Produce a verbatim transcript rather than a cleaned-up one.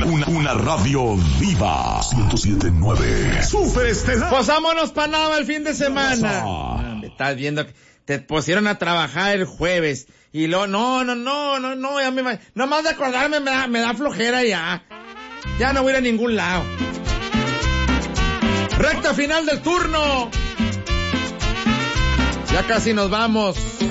una, una radio viva. ciento siete punto nueve. Super Estelar. Pues vámonos para nada el fin de semana. Ah, me estás viendo que te pusieron a trabajar el jueves. Y luego, no, no, no, no, no, ya me, nomás de acordarme me da, me da flojera ya. Ya no voy a ir a ningún lado. Recta final del turno. Ya casi nos vamos.